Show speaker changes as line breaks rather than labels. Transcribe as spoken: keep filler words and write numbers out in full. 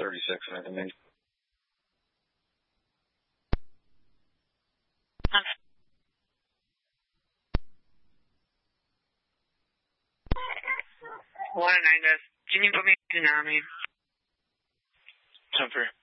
thirty-six, I think.
One nine, can you put me in the Army?
ten three.